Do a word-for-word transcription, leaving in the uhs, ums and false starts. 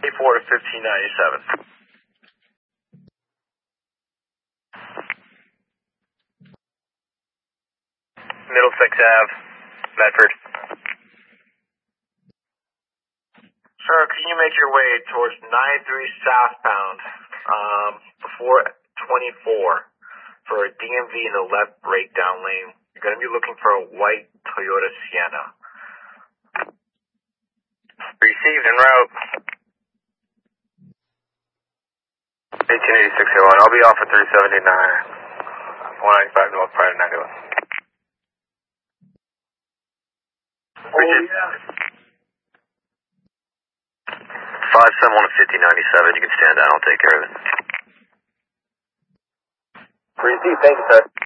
twenty-four to fifteen ninety-seven. Middlesex Ave, Medford. Sir, can you make your way towards ninety-three southbound um, before twenty-four for a D M V in the left breakdown lane? You're going to be looking for a white Toyota Sienna. Received en route. eighteen eighty-six oh one. I'll be off at three seventy-nine. one ninety-five North Pride ninety-one. Oh, yeah. five seven one to fifty ninety-seven. You can stand down. I'll take care of it. Received. Thank you, sir.